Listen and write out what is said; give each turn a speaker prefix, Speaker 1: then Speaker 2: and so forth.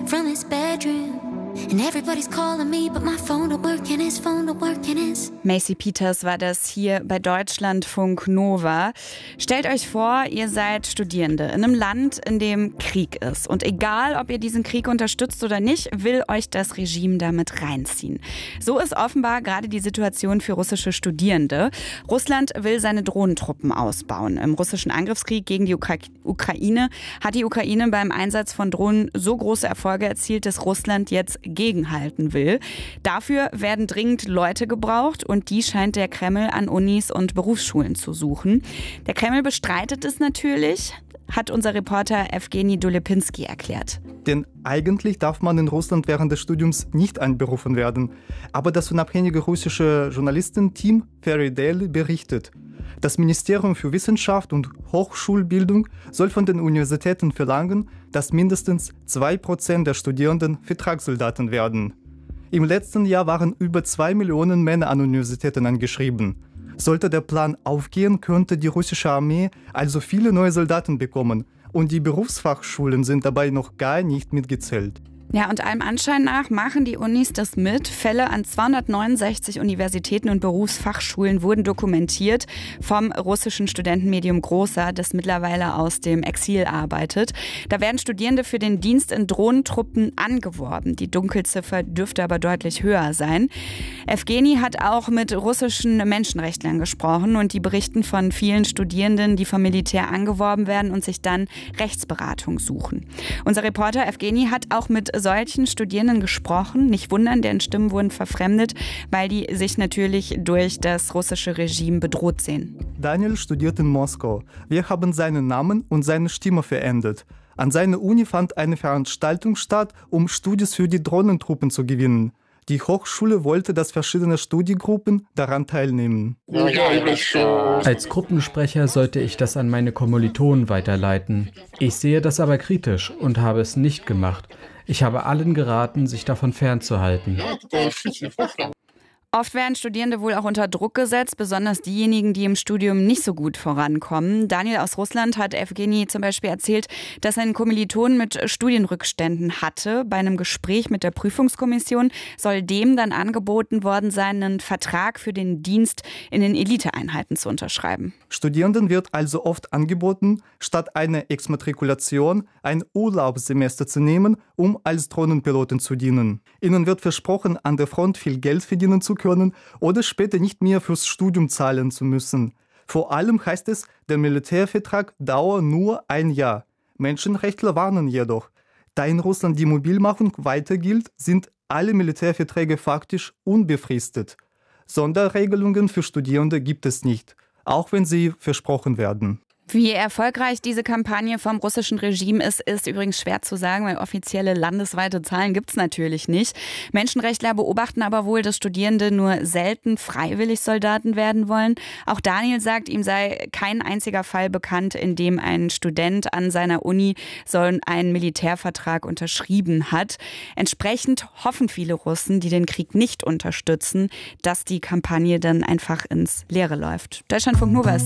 Speaker 1: from his bedroom. And everybody's calling me, but my phone don't work and his phone don't work and his.
Speaker 2: Macy Peters war das hier bei Deutschlandfunk Nova. Stellt euch vor, ihr seid Studierende in einem Land, in dem Krieg ist. Und egal, ob ihr diesen Krieg unterstützt oder nicht, will euch das Regime damit reinziehen. So ist offenbar gerade die Situation für russische Studierende. Russland will seine Drohnentruppen ausbauen. Im russischen Angriffskrieg gegen die Ukraine hat die Ukraine beim Einsatz von Drohnen so große Erfolge erzielt, dass Russland jetzt gegenhalten will. Dafür werden dringend Leute gebraucht und die scheint der Kreml an Unis und Berufsschulen zu suchen. Der Kreml bestreitet es natürlich, hat unser Reporter Evgeny Dolepinski erklärt.
Speaker 3: Denn eigentlich darf man in Russland während des Studiums nicht einberufen werden. Aber das unabhängige russische Journalistenteam Ferry Daily berichtet, das Ministerium für Wissenschaft und Hochschulbildung soll von den Universitäten verlangen, dass mindestens 2% der Studierenden Vertragssoldaten werden. Im letzten Jahr waren über 2 Millionen Männer an Universitäten angeschrieben. Sollte der Plan aufgehen, könnte die russische Armee also viele neue Soldaten bekommen. Und die Berufsfachschulen sind dabei noch gar nicht mitgezählt.
Speaker 2: Ja, und allem Anschein nach machen die Unis das mit. Fälle an 269 Universitäten und Berufsfachschulen wurden dokumentiert vom russischen Studentenmedium Grossa, das mittlerweile aus dem Exil arbeitet. Da werden Studierende für den Dienst in Drohnentruppen angeworben. Die Dunkelziffer dürfte aber deutlich höher sein. Evgeny hat auch mit russischen Menschenrechtlern gesprochen und die berichten von vielen Studierenden, die vom Militär angeworben werden und sich dann Rechtsberatung suchen. Unser Reporter Evgeny hat auch mit solchen Studierenden gesprochen. Nicht wundern, deren Stimmen wurden verfremdet, weil die sich natürlich durch das russische Regime bedroht sehen.
Speaker 3: Daniel studiert in Moskau. Wir haben seinen Namen und seine Stimme verändert. An seiner Uni fand eine Veranstaltung statt, um Studis für die Drohnentruppen zu gewinnen. Die Hochschule wollte, dass verschiedene Studiengruppen daran teilnehmen.
Speaker 4: Als Gruppensprecher sollte ich das an meine Kommilitonen weiterleiten. Ich sehe das aber kritisch und habe es nicht gemacht. Ich habe allen geraten, sich davon fernzuhalten.
Speaker 2: Oft werden Studierende wohl auch unter Druck gesetzt, besonders diejenigen, die im Studium nicht so gut vorankommen. Daniel aus Russland hat Evgeny zum Beispiel erzählt, dass er einen Kommiliton mit Studienrückständen hatte. Bei einem Gespräch mit der Prüfungskommission soll dem dann angeboten worden sein, einen Vertrag für den Dienst in den Eliteeinheiten zu unterschreiben.
Speaker 3: Studierenden wird also oft angeboten, statt einer Exmatrikulation ein Urlaubssemester zu nehmen, um als Drohnenpiloten zu dienen. Ihnen wird versprochen, an der Front viel Geld verdienen zu können oder später nicht mehr fürs Studium zahlen zu müssen. Vor allem heißt es, der Militärvertrag dauert nur ein Jahr. Menschenrechtler warnen jedoch, da in Russland die Mobilmachung weiter gilt, sind alle Militärverträge faktisch unbefristet. Sonderregelungen für Studierende gibt es nicht, auch wenn sie versprochen werden.
Speaker 2: Wie erfolgreich diese Kampagne vom russischen Regime ist übrigens schwer zu sagen, weil offizielle landesweite Zahlen gibt es natürlich nicht. Menschenrechtler beobachten aber wohl, dass Studierende nur selten freiwillig Soldaten werden wollen. Auch Daniel sagt, ihm sei kein einziger Fall bekannt, in dem ein Student an seiner Uni so einen Militärvertrag unterschrieben hat. Entsprechend hoffen viele Russen, die den Krieg nicht unterstützen, dass die Kampagne dann einfach ins Leere läuft. Deutschlandfunk Nova ist